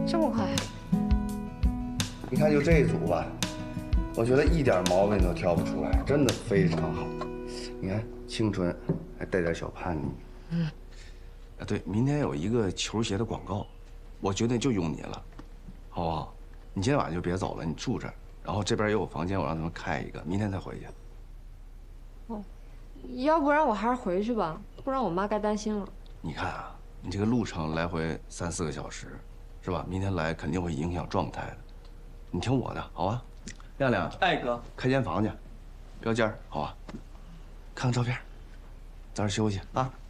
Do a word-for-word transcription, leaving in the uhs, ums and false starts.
这么快？ 你看就这一组吧，我觉得一点毛病都挑不出来，真的非常好。你看清纯，还带点小叛逆。嗯。啊，对，明天有一个球鞋的广告，我决定就用你了，好不好？你今天晚上就别走了，你住这儿，然后这边也有房间，我让他们开一个，明天再回去。 哦，要不然我还是回去吧，不然我妈该担心了。 你看啊，你这个路程来回三四个小时，是吧？明天来肯定会影响状态的。你听我的，好吧？亮亮， 哎哥， 开间房去，标间，好吧？看看照片，早点休息啊。